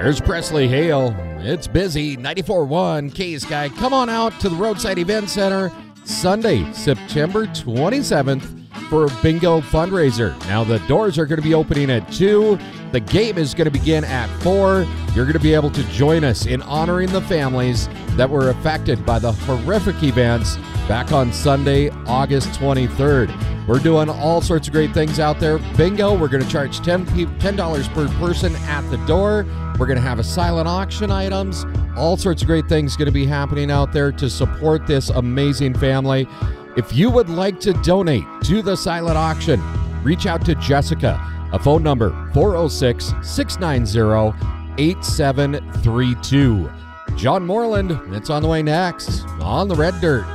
There's Presley Hale. It's busy. 94.1 K-Sky. Come on out to the Roadside Event Center Sunday, September 27th for a bingo fundraiser. Now, the doors are going to be opening at 2. The game is going to begin at 4. You're going to be able to join us in honoring the families that were affected by the horrific events back on Sunday, August 23rd. We're doing all sorts of great things out there. Bingo, we're going to charge $10 per person at the door. We're going to have a silent auction items. All sorts of great things going to be happening out there to support this amazing family. If you would like to donate to the silent auction, reach out to Jessica. A phone number, 406-690-8732. John Moreland, it's on the way next on the Red Dirt.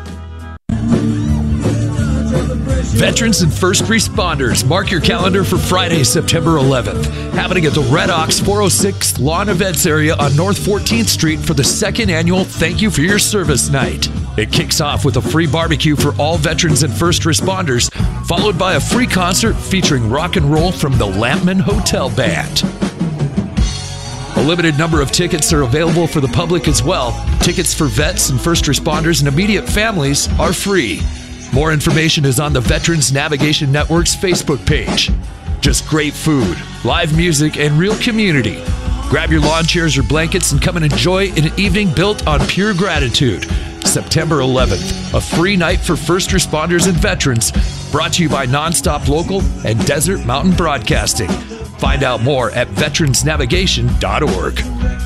Veterans and first responders, mark your calendar for Friday, September 11th. Happening at the Red Ox 406 Lawn Events area on North 14th Street for the second annual Thank You for Your Service Night. It kicks off with a free barbecue for all veterans and first responders, followed by a free concert featuring rock and roll from the Lampman Hotel Band. A limited number of tickets are available for the public as well. Tickets for vets and first responders and immediate families are free. More information is on the Veterans Navigation Network's Facebook page. Just great food, live music, and real community. Grab your lawn chairs or blankets and come and enjoy an evening built on pure gratitude. September 11th, a free night for first responders and veterans, brought to you by Nonstop Local and Desert Mountain Broadcasting. Find out more at veteransnavigation.org.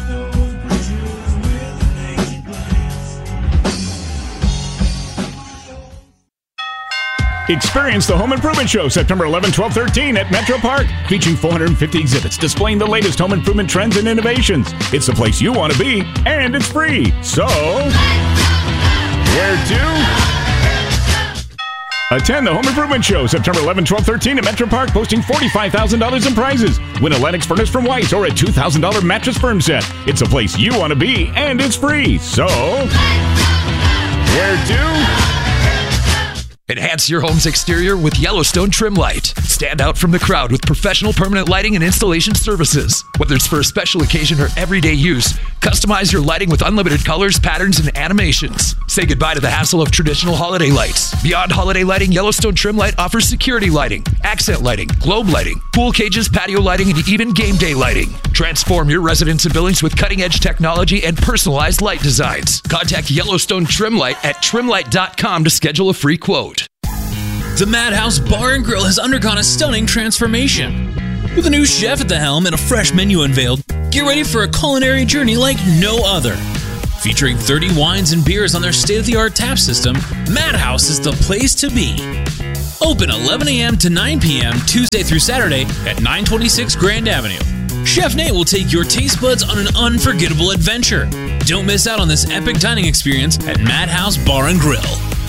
Experience the Home Improvement Show September 11, 12, 13 at Metro Park, featuring 450 exhibits displaying the latest home improvement trends and innovations. It's the place you want to be, and it's free. So, where to? Attend the Home Improvement Show September 11, 12, 13 at Metro Park, posting $45,000 in prizes. Win a Lennox furnace from Weiss or a $2,000 mattress firm set. It's a place you want to be, and it's free. So, where to? Enhance your home's exterior with Yellowstone Trim Light. Stand out from the crowd with professional permanent lighting and installation services. Whether it's for a special occasion or everyday use, customize your lighting with unlimited colors, patterns, and animations. Say goodbye to the hassle of traditional holiday lights. Beyond holiday lighting, Yellowstone Trim Light offers security lighting, accent lighting, globe lighting, pool cages, patio lighting, and even game day lighting. Transform your residence and buildings with cutting-edge technology and personalized light designs. Contact Yellowstone Trim Light at trimlight.com to schedule a free quote. The Madhouse Bar and Grill has undergone a stunning transformation. With a new chef at the helm and a fresh menu unveiled, get ready for a culinary journey like no other. Featuring 30 wines and beers on their state-of-the-art tap system, Madhouse is the place to be. Open 11 a.m. to 9 p.m. Tuesday through Saturday at 926 Grand Avenue. Chef Nate will take your taste buds on an unforgettable adventure. Don't miss out on this epic dining experience at Madhouse Bar and Grill.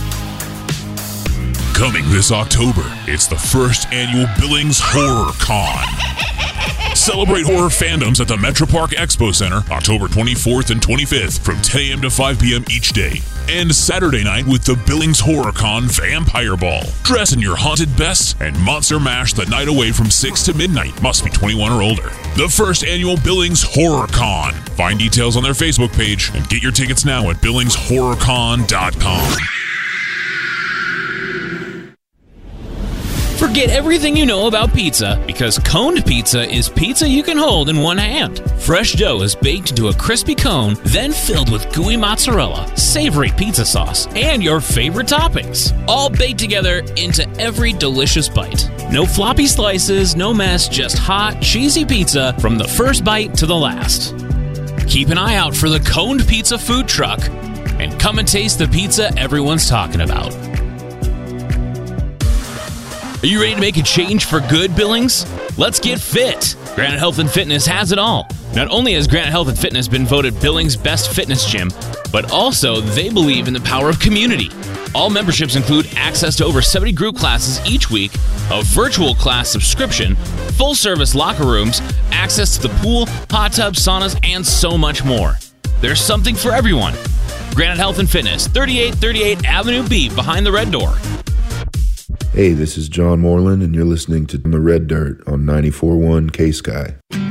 Coming this October, it's the first annual Billings Horror Con. Celebrate horror fandoms at the Metro Park Expo Center October 24th and 25th from 10 a.m. to 5 p.m. each day. And Saturday night with the Billings Horror Con Vampire Ball. Dress in your haunted best and Monster Mash the night away from 6 to midnight. Must be 21 or older. The first annual Billings Horror Con. Find details on their Facebook page and get your tickets now at billingshorrorcon.com. Forget everything you know about pizza, because coned pizza is pizza you can hold in one hand. Fresh dough is baked into a crispy cone, then filled with gooey mozzarella, savory pizza sauce, and your favorite toppings. All baked together into every delicious bite. No floppy slices, no mess, just hot, cheesy pizza from the first bite to the last. Keep an eye out for the coned pizza food truck, and come and taste the pizza everyone's talking about. Are you ready to make a change for good, Billings? Let's get fit. Granite Health and Fitness has it all. Not only has Granite Health and Fitness been voted Billings' best fitness gym, but also they believe in the power of community. All memberships include access to over 70 group classes each week, a virtual class subscription, full-service locker rooms, access to the pool, hot tub, saunas, and so much more. There's something for everyone. Granite Health and Fitness, 3838 Avenue B, behind the Red Door. Hey, this is John Moreland, and you're listening to The Red Dirt on 94.1 K-Sky.